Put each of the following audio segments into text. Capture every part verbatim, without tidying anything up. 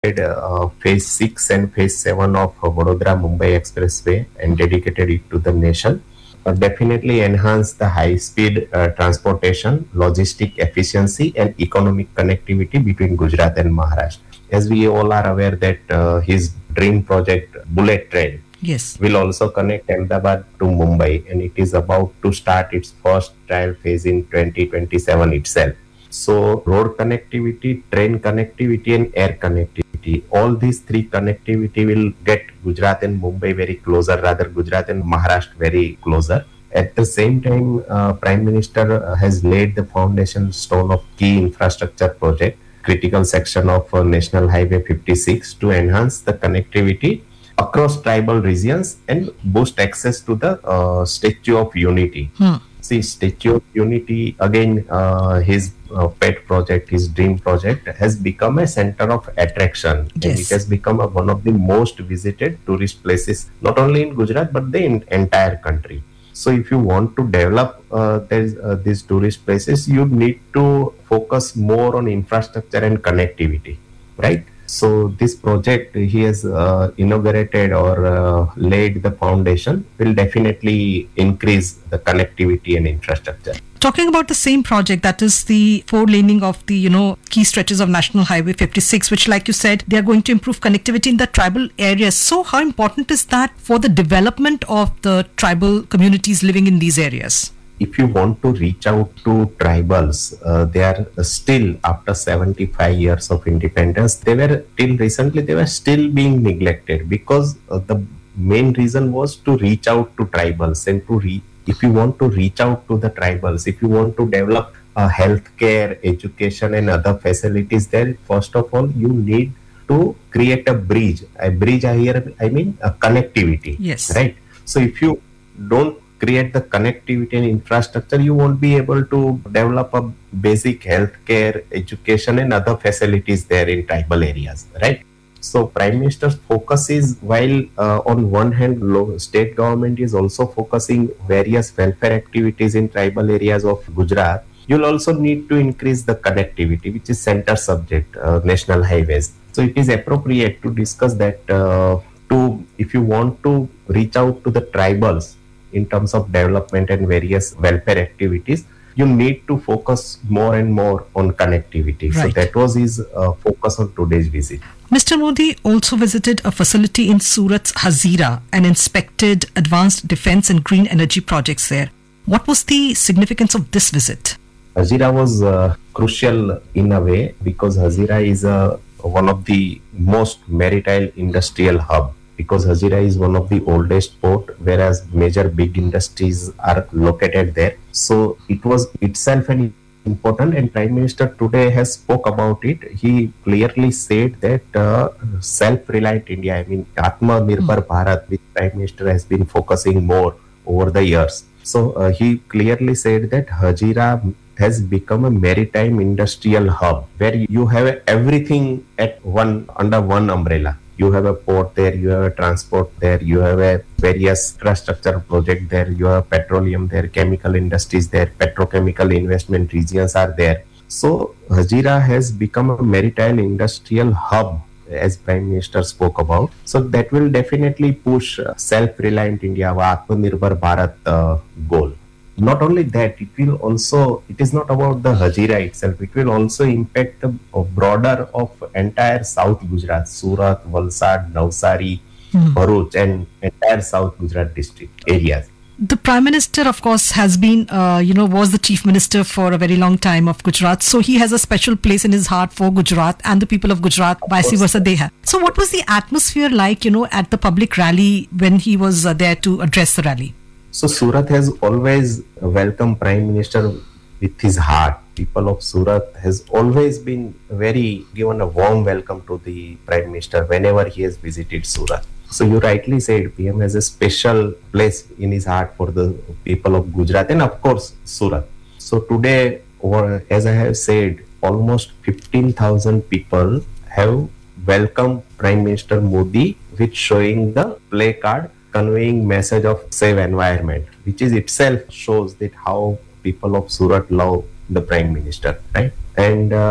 uh, phase six and phase seven of Vadodara Mumbai Expressway and dedicated it to the nation. Uh, definitely enhance the high speed uh, transportation, logistic efficiency, and economic connectivity between Gujarat and Maharashtra. As we all are aware that uh, his dream project, Bullet Train, Yes. will also connect Ahmedabad to Mumbai, and it is about to start its first trial phase in twenty twenty-seven itself. So, road connectivity, train connectivity, and air connectivity, all these three connectivity will get Gujarat and Mumbai very closer, rather Gujarat and Maharashtra very closer. At the same time, uh, Prime Minister uh, has laid the foundation stone of key infrastructure project, critical section of uh, National Highway fifty-six, to enhance the connectivity across tribal regions and boost access to the uh, Statue of Unity. Hmm. See, Statue of Unity, again, uh, his uh, pet project, his dream project, has become a center of attraction. Yes. And it has become a, one of the most visited tourist places, not only in Gujarat, but the in, entire country. So if you want to develop uh, these, uh, these tourist places, you need to focus more on infrastructure and connectivity, right? So this project he has uh, inaugurated or uh, laid the foundation will definitely increase the connectivity and infrastructure. Talking about the same project, that is the four laning of the, you know, key stretches of National Highway fifty-six, which, like you said, they are going to improve connectivity in the tribal areas. So how important is that for the development of the tribal communities living in these areas? If you want to reach out to tribals, uh, they are still, after seventy-five years of independence, they were till recently, they were still being neglected, because uh, the main reason was to reach out to tribals and to re- if you want to reach out to the tribals, if you want to develop uh, healthcare, education and other facilities there, first of all, you need to create a bridge. A bridge here, I mean a connectivity. Yes. Right. So if you don't create the connectivity and infrastructure, you won't be able to develop a basic healthcare, education and other facilities there in tribal areas, right? So Prime Minister's focus is, while uh, on one hand low, state government is also focusing various welfare activities in tribal areas of Gujarat, you'll also need to increase the connectivity, which is center subject, uh, national highways. So it is appropriate to discuss that uh, to if you want to reach out to the tribals in terms of development and various welfare activities, you need to focus more and more on connectivity. Right. So that was his uh, focus on today's visit. Mister Modi also visited a facility in Surat's Hazira and inspected advanced defense and green energy projects there. What was the significance of this visit? Hazira was uh, crucial in a way, because Hazira is uh, one of the most maritime industrial hub. Because Hazira is one of the oldest port, whereas major big industries are located there. So it was itself an important, and Prime Minister today has spoke about it. He clearly said that uh, self-reliant India, I mean Atma Nirbhar Bharat, which Prime Minister has been focusing more over the years. So uh, he clearly said that Hazira has become a maritime industrial hub where you have everything at one under one umbrella. You have a port there, you have a transport there, you have a various infrastructure project there, you have petroleum there, chemical industries there, petrochemical investment regions are there. So Hazira has become a maritime industrial hub, as Prime Minister spoke about. So that will definitely push self-reliant India, Atmanirbhar Bharat uh, goal. Not only that, it will also, it is not about the Hazira itself, it will also impact the broader of entire South Gujarat, Surat, Valsad, Navsari, mm. Bharuch and entire South Gujarat district areas. The Prime Minister, of course, has been, uh, you know, was the Chief Minister for a very long time of Gujarat. So he has a special place in his heart for Gujarat and the people of Gujarat, vice versa they have. So what was the atmosphere like, you know, at the public rally when he was uh, there to address the rally? So Surat has always welcomed Prime Minister with his heart. People of Surat has always been very given a warm welcome to the Prime Minister whenever he has visited Surat. So you rightly said P M has a special place in his heart for the people of Gujarat and of course Surat. So today, or as I have said, almost fifteen thousand people have welcomed Prime Minister Modi with showing the placard conveying message of safe environment, which is itself shows that how people of Surat love the Prime Minister, right? And uh,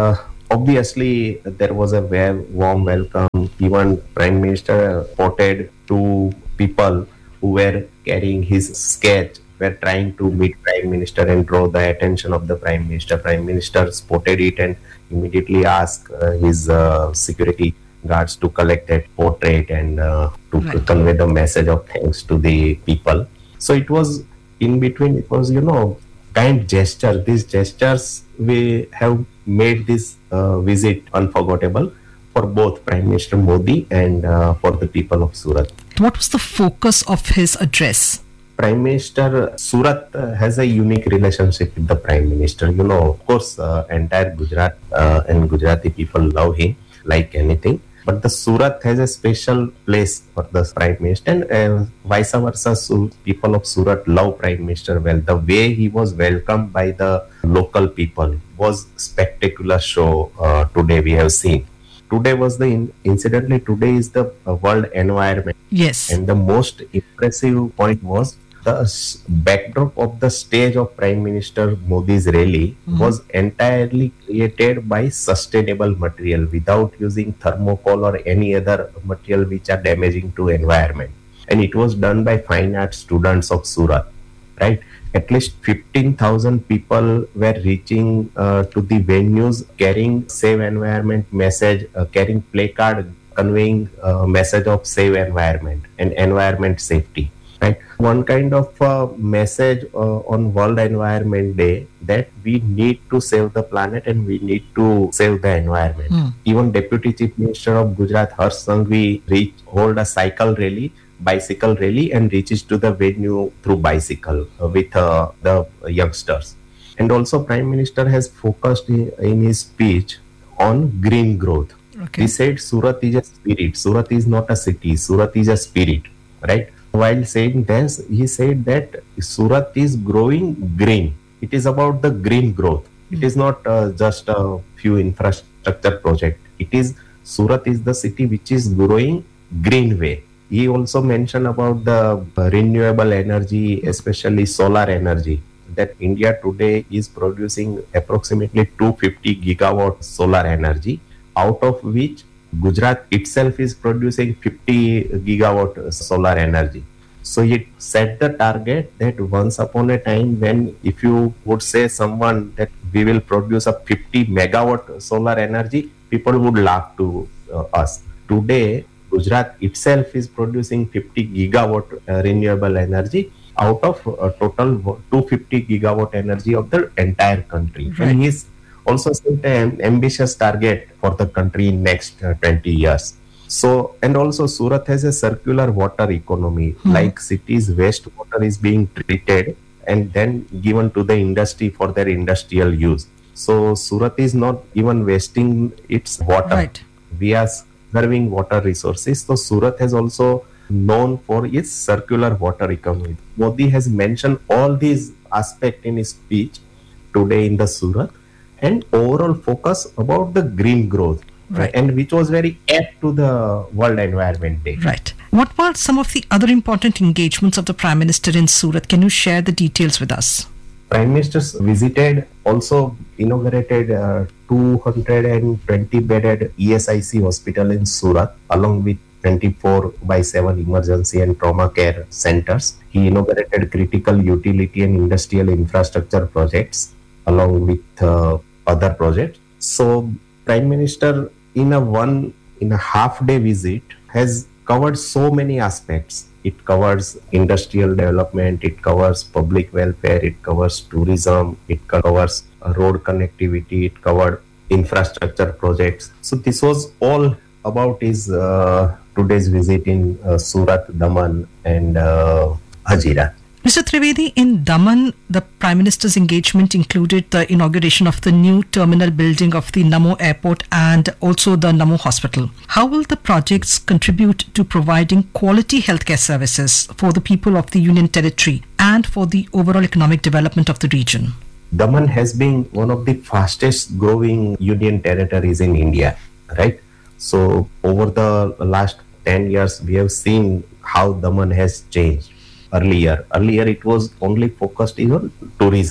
obviously there was a very warm welcome. Even Prime Minister spotted two people who were carrying his sketch, were trying to meet Prime Minister and draw the attention of the Prime Minister. Prime Minister spotted it and immediately asked uh, his uh, security guards to collect that portrait and uh, to right. convey the message of thanks to the people. So it was in between, it was, you know, kind gesture. These gestures we have made this uh, visit unforgettable for both Prime Minister Modi and uh, for the people of Surat. What was the focus of his address? Prime Minister, Surat uh, has a unique relationship with the Prime Minister. You know, of course, uh, entire Gujarat uh, and Gujarati people love him like anything. But the Surat has a special place for the Prime Minister, and uh, vice versa. So people of Surat love Prime Minister well. The way he was welcomed by the local people was spectacular show. Uh, today we have seen. Today was the in- incidentally today is the uh, World Environment. Yes. And the most impressive point was the s- backdrop of the stage of Prime Minister Modi's rally mm-hmm. was entirely created by sustainable material without using thermocol or any other material which are damaging to environment. And it was done by fine art students of Surat, right? At least fifteen thousand people were reaching uh, to the venues carrying Save Environment message, uh, carrying placard conveying a message of save environment and environment safety. Right. One kind of uh, message uh, on World Environment Day that we need to save the planet and we need to save the environment. Mm. Even Deputy Chief Minister of Gujarat, Harsh Sanghvi, reach, hold a cycle rally, bicycle rally and reaches to the venue through bicycle uh, with uh, the youngsters. And also Prime Minister has focused in, in his speech on green growth. Okay. He said Surat is a spirit. Surat is not a city. Surat is a spirit. Right. While saying this, he said that Surat is growing green. It is about the green growth. Mm. It is not uh, just a few infrastructure projects. It is Surat is the city which is growing green way. He also mentioned about the renewable energy, especially solar energy, that India today is producing approximately two hundred fifty gigawatt solar energy, out of which Gujarat itself is producing fifty gigawatt solar energy. So it set the target that once upon a time when if you would say someone that we will produce a fifty megawatt solar energy, people would laugh to uh, us. Today, Gujarat itself is producing fifty gigawatt uh, renewable energy out of a total two hundred fifty gigawatt energy of the entire country. Right. And he's also set an ambitious target for the country in next uh, twenty years. So, and also Surat has a circular water economy, hmm. like cities wastewater is being treated and then given to the industry for their industrial use. So Surat is not even wasting its water. Right. We are serving water resources. So Surat has also known for its circular water economy. Modi has mentioned all these aspects in his speech today in the Surat, and overall focus about the green growth, right. And which was very apt to the World Environment Day. Right. What were some of the other important engagements of the Prime Minister in Surat? Can you share the details with us? Prime Minister visited, also inaugurated a two hundred twenty bedded E S I C hospital in Surat, along with twenty-four by seven emergency and trauma care centers. He inaugurated critical utility and industrial infrastructure projects along with uh, other projects. So Prime Minister in a one in a half day visit has covered so many aspects. It covers industrial development, it covers public welfare, it covers tourism, it covers uh, road connectivity, it covered infrastructure projects. So this was all about his uh, today's visit in uh, Surat, Daman and uh, Hazira. Mister Trivedi, in Daman, the Prime Minister's engagement included the inauguration of the new terminal building of the Namo Airport and also the Namo Hospital. How will the projects contribute to providing quality healthcare services for the people of the Union Territory and for the overall economic development of the region? Daman has been one of the fastest growing Union territories in India, right? So over the last ten years, we have seen how Daman has changed. Earlier, earlier it was only focused on tourism.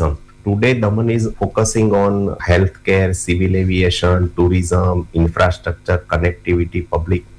today Daman is focusing on healthcare, civil aviation, tourism, infrastructure, connectivity, public